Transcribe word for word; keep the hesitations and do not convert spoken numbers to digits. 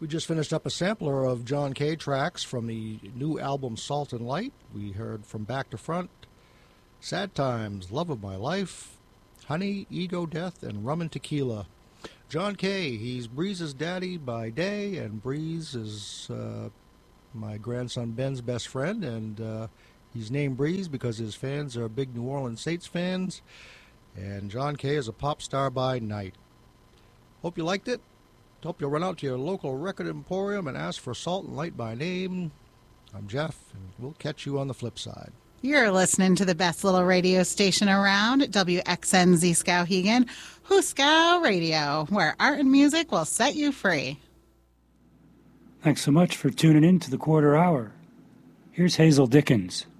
We just finished up a sampler of John Kay tracks from the new album Salt and Light. We heard From Back to Front, Sad Times, Love of My Life, Honey, Ego Death, and Rum and Tequila. John Kay, he's Breeze's daddy by day, and Breeze is uh, my grandson Ben's best friend, and uh, he's named Breeze because his fans are big New Orleans Saints fans, and John Kay is a pop star by night. Hope you liked it. Hope you'll run out to your local record emporium and ask for Salt and Light by name. I'm Jeff, and we'll catch you on the flip side. You're listening to the best little radio station around, W X N Z Skowhegan, Huskow Radio, where art and music will set you free. Thanks so much for tuning in to the Quarter Hour. Here's Hazel Dickens.